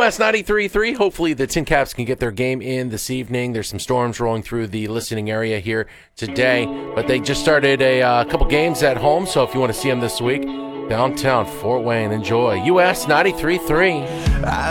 US 93.3. Hopefully the Tin Caps can get their game in this evening. There's some storms rolling through the listening area here today, but they just started a couple games at home, so if you want to see them this week, downtown Fort Wayne, enjoy. US 93.3.